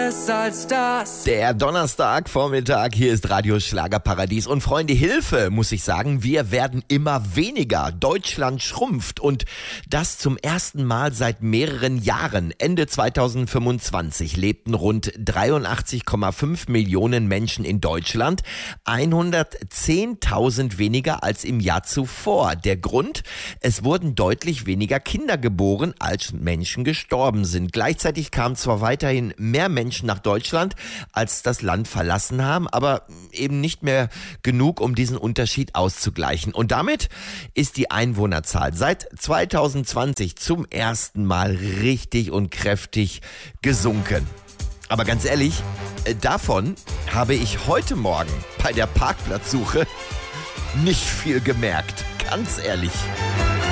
Besser als das. Der Donnerstagvormittag, hier ist Radio Schlagerparadies. Und Freunde, Hilfe, muss ich sagen, wir werden immer weniger. Deutschland schrumpft und das zum ersten Mal seit mehreren Jahren. Ende 2025 lebten rund 83,5 Millionen Menschen in Deutschland. 110.000 weniger als im Jahr zuvor. Der Grund? Es wurden deutlich weniger Kinder geboren, als Menschen gestorben sind. Gleichzeitig kamen zwar weiterhin mehr Menschen nach Deutschland, als das Land verlassen haben, aber eben nicht mehr genug, um diesen Unterschied auszugleichen. Und damit ist die Einwohnerzahl seit 2020 zum ersten Mal richtig und kräftig gesunken. Aber ganz ehrlich, davon habe ich heute Morgen bei der Parkplatzsuche nicht viel gemerkt. Ganz ehrlich.